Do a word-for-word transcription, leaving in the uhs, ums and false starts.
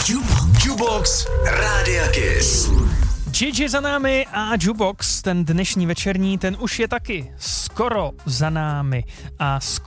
Jukebox Rádia Kiss. Gigi za námi a Jukebox, ten dnešní večerní, ten už je taky skoro za námi. A skoro